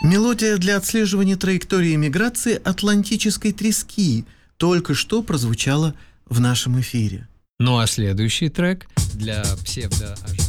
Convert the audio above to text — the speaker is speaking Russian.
Мелодия для отслеживания траектории миграции атлантической трески только что прозвучала в нашем эфире. Ну а следующий трек для псевдо